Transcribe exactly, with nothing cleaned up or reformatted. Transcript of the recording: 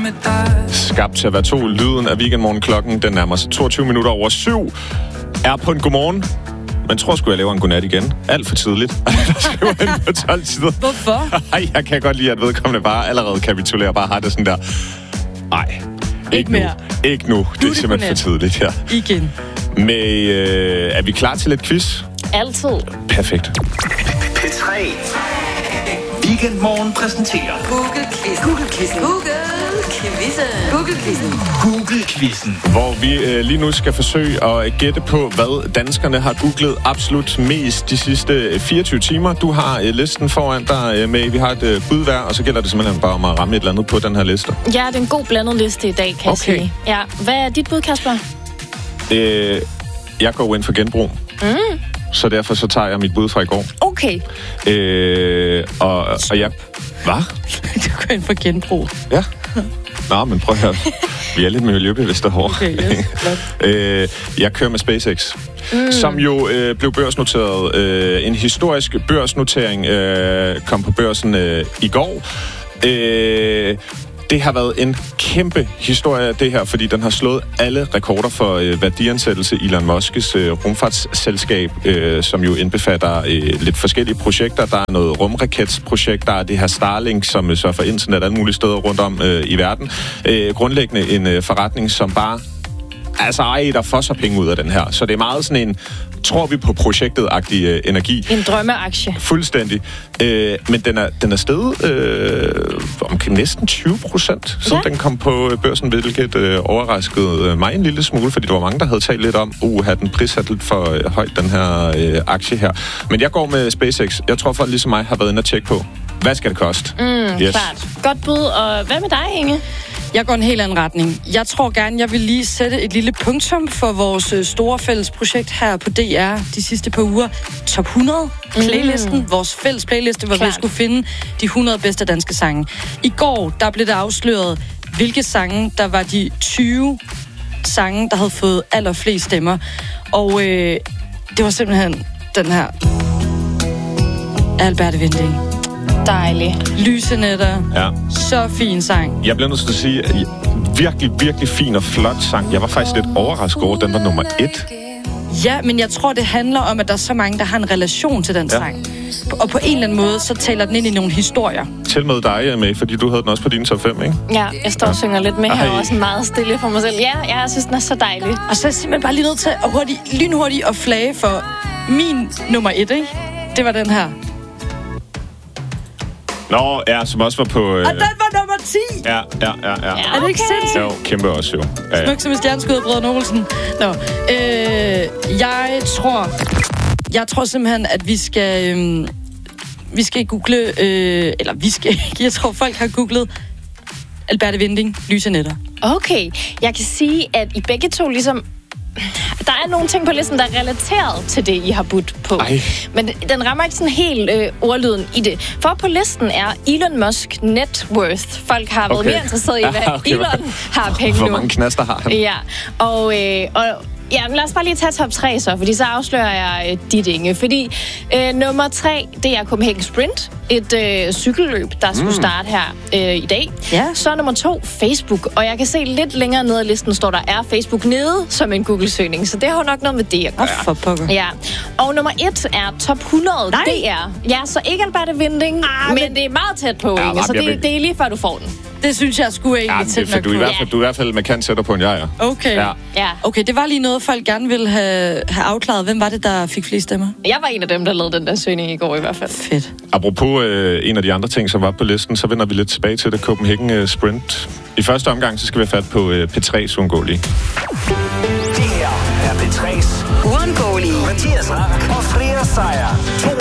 med dig. Skabt til at være to. Lyden af Weekendmorgen. Klokken den nærmer sig toogtyve minutter over syv. Er på en godmorgen. Man tror sgu, jeg laver en godnat igen. Alt for tidligt. Der skriver han på tolv sider. Hvorfor? Ej, jeg kan godt lide, at vedkommende bare allerede kapitulerer. Bare har det sådan der. Ej, ikke, ikke mere. Nu. Ikke nu. Det er simpelthen for tidligt her. Igen. Med, øh, er vi klar til lidt quiz? Altid. Perfekt. P tre. Weekendmorgen præsenterer Google-quizzen. Google-quizzen. Google-quizzen. Google-quizzen. Google-quizzen. Hvor vi øh, lige nu skal forsøge at gætte på, hvad danskerne har googlet absolut mest de sidste fireogtyve timer. Du har øh, listen foran dig øh, med. Vi har et øh, bud hver, og så gælder det simpelthen bare om at ramme et eller andet på den her liste. Ja, det er en god blandet liste i dag, kan Okay. jeg sige. Ja. Hvad er dit bud, Kasper? Øh, jeg går ind for genbrug. Mm. Så derfor så tager jeg mit bud fra i går. Okay. Øh, og, og jeg... Hvad? Du går ind for genbrug. Ja. Nå, men prøv at høre. Vi er lidt miljøbevidste hårde. Okay, yes. øh, jeg kører med SpaceX, mm. som jo øh, blev børsnoteret. Øh, en historisk børsnotering øh, kom på børsen øh, i går. Øh, det har været en kæmpe historie, det her, fordi den har slået alle rekorder for øh, værdiansættelse. Elon Musk's øh, rumfartsselskab, øh, som jo indbefatter øh, lidt forskellige projekter. Der er noget rumraketsprojekt, der er det her Starlink, som øh, sørger for internet alle mulige steder rundt om øh, i verden. Øh, grundlæggende en øh, forretning, som bare... Altså, ej, der får så penge ud af den her. Så det er meget sådan en, tror vi på projektet-agtig øh, energi. En drømmeaktie. Fuldstændig. Øh, men den er, den er steget øh, omkring næsten tyve procent, siden ja. den kom på børsen, hvilket øh, overraskede mig en lille smule, fordi der var mange, der havde talt lidt om, uh, har den prissat lidt for øh, højt, den her øh, aktie her. Men jeg går med SpaceX. Jeg tror, folk ligesom mig har været inde og tjekke på, hvad skal det koste? Mm, yes. Klart. Godt bud. Og hvad med dig, Inge? Jeg går en helt anden retning. Jeg tror gerne, jeg vil lige sætte et lille punktum for vores store fælles projekt her på D R de sidste par uger. Top hundrede playlisten, mm. vores fælles playliste, hvor Klart. vi skulle finde de hundrede bedste danske sange. I går, der blev det afsløret, hvilke sange, der var de tyve sange, der havde fået allerflest stemmer. Og øh, det var simpelthen den her Alberte Winding. Dejlig. Lysenetter. Ja. Så fin sang. Jeg bliver nødt til at sige, at virkelig, virkelig fin og flot sang. Jeg var faktisk lidt overrasket over, at den var nummer et. Ja, men jeg tror, det handler om, at der er så mange, der har en relation til den ja. sang. Og på en eller anden måde, så taler den ind i nogle historier. Til med dig med, fordi du havde den også på dine top fem, ikke? Ja, jeg står og synger lidt med her, og også meget stille for mig selv. Ja, jeg synes, den er så dejlig. Og så er jeg simpelthen bare lige nødt til at hurtigt, lynhurtigt at flage for min nummer et, ikke? Det var den her. Nå, ja, som også var på... Øh... Og den var nummer ti! Ja, ja, ja, ja. ja okay. Er det ikke sindssygt? Jo, kæmpe også, jo. Ja, ja. Smuk som en stjerneskud af Brødrene Olsen. Nå, øh, jeg tror... Jeg tror simpelthen, at vi skal... Øh, vi skal google... Øh, eller vi skal Jeg tror, folk har googlet Alberte Winding, Lysenetter. Okay, jeg kan sige, at I begge to ligesom... Der er nogle ting på listen, der er relateret til det, I har budt på. Ej. Men den rammer ikke sådan helt øh, ordlyden i det. For på listen er Elon Musk net worth. Folk har været okay. mere interesseret i, hvad okay. Elon har penge nu. Hvor mange knaster har han? Ja, og... Øh, og ja, lad os bare lige tage top tre så, fordi så afslører jeg øh, dit, Inge. Fordi øh, nummer tre, det er Copenhagen Sprint. Et øh, cykelløb, der skulle mm. starte her øh, i dag. Ja. Så nummer to, Facebook. Og jeg kan se lidt længere nede af listen, står der er Facebook nede som en Google-søgning. Så det har jo nok noget med det at gøre. Oh, for pokker. Ja. Og nummer et er top hundrede. Nej. Det er. Ja, så ikke Alberte Winding, ah, men, men det er meget tæt på, ja, Inge. Så det, det er lige før, du får den. Det synes jeg skulle egentlig ja, tæt nok på. Du er i hvert fald, du er i hvert fald markant tættere på, end jeg er. Okay. Ja. Ja. Okay, det var lige noget, folk gerne ville have, have afklaret. Hvem var det, der fik flest stemmer? Jeg var en af dem, der lavede den der søgning i går i hvert fald. Fedt. Apropos øh, en af de andre ting, som var på listen, så vender vi lidt tilbage til det. Copenhagen øh, Sprint. I første omgang, så skal vi have fat på øh, P tre's uundgåelige. Det her er P tre's uundgåelige. Mathias Rank og flere sejre. To